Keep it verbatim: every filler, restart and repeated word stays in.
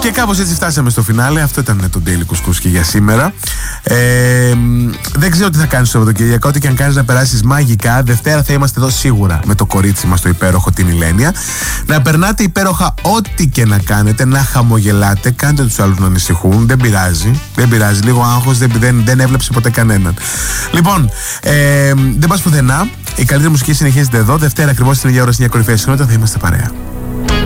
Και κάπως έτσι φτάσαμε στο φινάλε. Αυτό ήταν το Daily Κουσκούσκι για σήμερα. ε, Δεν ξέρω τι θα κάνεις το Σαββατοκύριακο. Ό,τι και αν κάνεις να περάσεις μαγικά. Δευτέρα θα είμαστε εδώ σίγουρα με το κορίτσι μας το υπέροχο, την Ηλένια. Να περνάτε υπέροχα ό,τι και να κάνετε. Να χαμογελάτε. Κάντε τους άλλους να ανησυχούν. Δεν πειράζει. Δεν πειράζει. Λίγο άγχος δεν, δεν, δεν έβλεψε ποτέ κανέναν. Λοιπόν, ε, δεν πας πουθενά. Η καλύτερη μουσική συνεχίζεται εδώ. Δευτέρα ακριβώς στην ίδια ώρα, στην ίδια κορυφαία συχνότητα θα είμαστε παρέα.